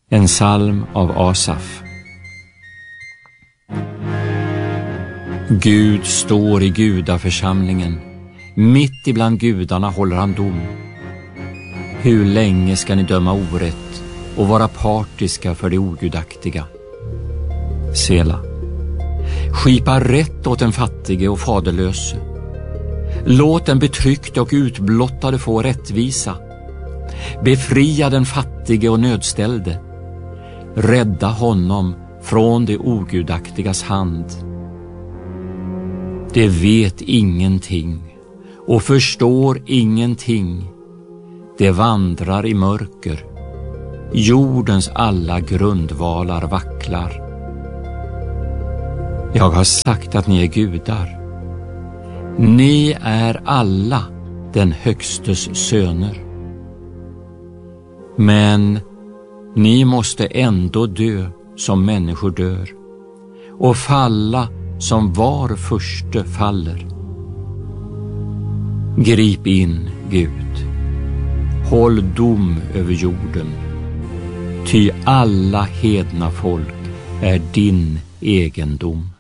En psalm av Asaf. Gud står i gudaförsamlingen, mitt ibland gudarna håller han dom. Hur länge ska ni döma orätt och vara partiska för det ogudaktiga? Sela. Skipa rätt åt den fattige och faderlöse. Låt den betryckte och utblottade få rättvisa. Befria den fattige och nödställde. Rädda honom från det ogudaktigas hand. Det vet ingenting och förstår ingenting. Det vandrar i mörker. Jordens alla grundvalar vacklar. Jag har sagt att ni är gudar. Ni är alla den högstes söner. Men ni måste ändå dö som människor dör och falla som var förste faller. Grip in, Gud. Håll dom över jorden. Ty alla hedna folk är din egendom.